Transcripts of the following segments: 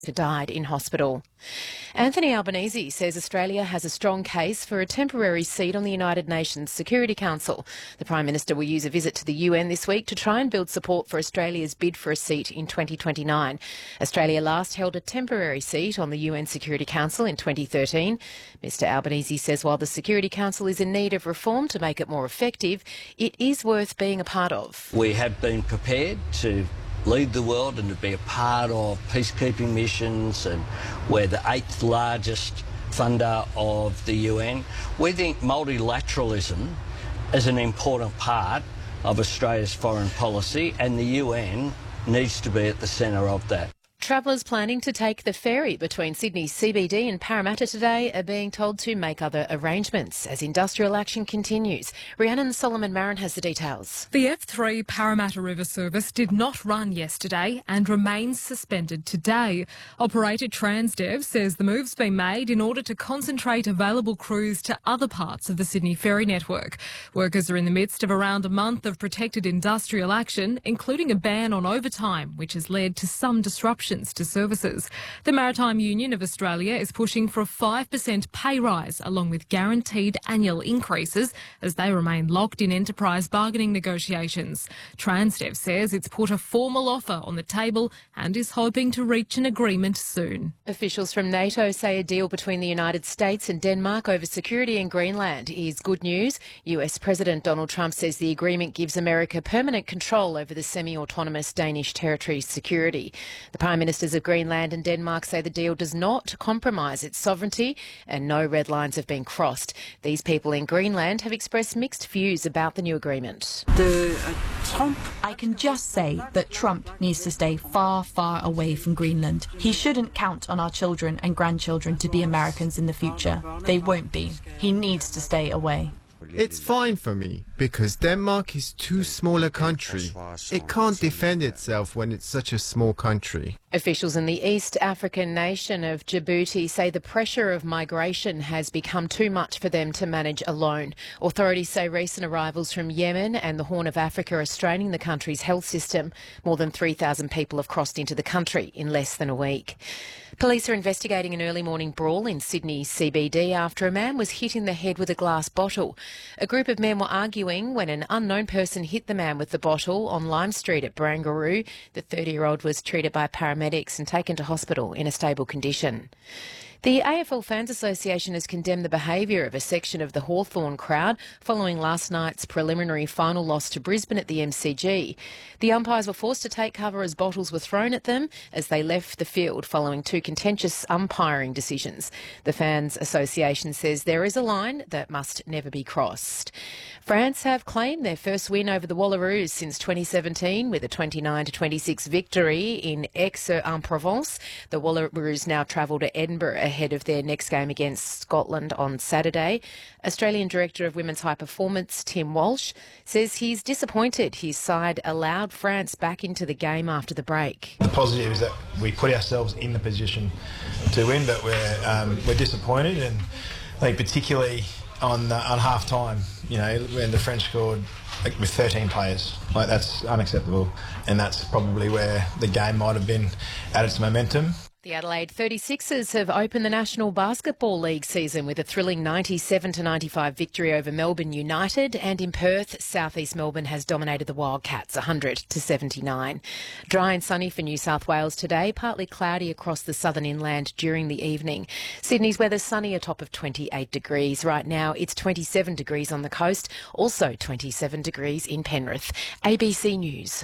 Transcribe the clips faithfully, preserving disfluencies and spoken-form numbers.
died in hospital. Anthony Albanese says Australia has a strong case for a temporary seat on the United Nations Security Council. The Prime Minister will use a visit to the U N this week to try and build support for Australia's bid for a seat in twenty twenty-nine. Australia last held a temporary seat on the U N Security Council in twenty thirteen. Mr Albanese says while the Security Council is in need of reform to make it more effective, it is worth being a part of. We have been prepared to lead the world and to be a part of peacekeeping missions, and we're the eighth largest funder of the U N. We think multilateralism is an important part of Australia's foreign policy, and the U N needs to be at the centre of that. Travellers planning to take the ferry between Sydney's C B D and Parramatta today are being told to make other arrangements as industrial action continues. Rhiannon Solomon-Marin has the details. The F three Parramatta River service did not run yesterday and remains suspended today. Operator Transdev says the move's been made in order to concentrate available crews to other parts of the Sydney ferry network. Workers are in the midst of around a month of protected industrial action, including a ban on overtime, which has led to some disruption to services. The Maritime Union of Australia is pushing for a five percent pay rise along with guaranteed annual increases as they remain locked in enterprise bargaining negotiations. Transdev says it's put a formal offer on the table and is hoping to reach an agreement soon. Officials from NATO say a deal between the United States and Denmark over security in Greenland is good news. U S President Donald Trump says the agreement gives America permanent control over the semi-autonomous Danish territory's security. The Prime Ministers of Greenland and Denmark say the deal does not compromise its sovereignty and no red lines have been crossed. These people in Greenland have expressed mixed views about the new agreement. The, uh, Trump. I can just say that Trump needs to stay far, far away from Greenland. He shouldn't count on our children and grandchildren to be Americans in the future. They won't be. He needs to stay away. It's fine for me, because Denmark is too small a country. It can't defend itself when it's such a small country. Officials in the East African nation of Djibouti say the pressure of migration has become too much for them to manage alone. Authorities say recent arrivals from Yemen and the Horn of Africa are straining the country's health system. More than three thousand people have crossed into the country in less than a week. Police are investigating an early morning brawl in Sydney's C B D after a man was hit in the head with a glass bottle. A group of men were arguing when an unknown person hit the man with the bottle on Lime Street at Barangaroo. The thirty-year-old was treated by paramedics and taken to hospital in a stable condition. The A F L Fans Association has condemned the behaviour of a section of the Hawthorn crowd following last night's preliminary final loss to Brisbane at the M C G. The umpires were forced to take cover as bottles were thrown at them as they left the field following two contentious umpiring decisions. The Fans Association says there is a line that must never be crossed. France have claimed their first win over the Wallaroos since twenty seventeen with a twenty-nine to twenty-six victory in Aix-en-Provence. The Wallaroos now travel to Edinburgh ahead of their next game against Scotland on Saturday. Australian Director of Women's High Performance, Tim Walsh, says he's disappointed his side allowed France back into the game after the break. The positive is that we put ourselves in the position to win, but we're um, we're disappointed, and I think particularly on uh, on half time, you know, when the French scored like, with thirteen players, like that's unacceptable, and that's probably where the game might have been at its momentum. The Adelaide thirty-sixers have opened the National Basketball League season with a thrilling ninety-seven to ninety-five victory over Melbourne United, and in Perth, South East Melbourne has dominated the Wildcats one hundred to seventy-nine. Dry and sunny for New South Wales today, partly cloudy across the southern inland during the evening. Sydney's weather sunny, a top of twenty-eight degrees. Right now it's twenty-seven degrees on the coast, also twenty-seven degrees in Penrith. A B C News.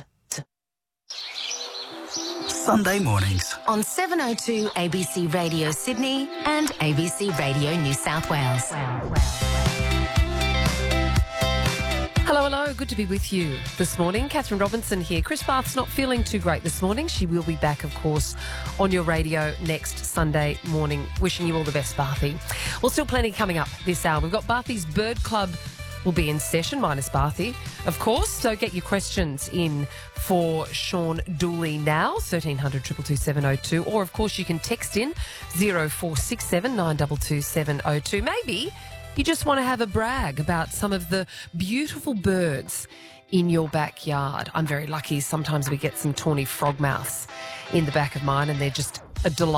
Sunday mornings on seven oh two A B C Radio Sydney and A B C Radio New South Wales. Hello, hello. Good to be with you this morning. Catherine Robinson here. Chris Bath's not feeling too great this morning. She will be back, of course, on your radio next Sunday morning. Wishing you all the best, Bathy. Well, still plenty coming up this hour. We've got Bathy's Bird Club will be in session, minus Bathy, of course. So get your questions in for Sean Dooley now, thirteen hundred, two two two, seven oh two. Or, of course, you can text in zero four six seven, nine two two, seven oh two. Maybe you just want to have a brag about some of the beautiful birds in your backyard. I'm very lucky. Sometimes we get some tawny frog mouths in the back of mine and they're just a delight.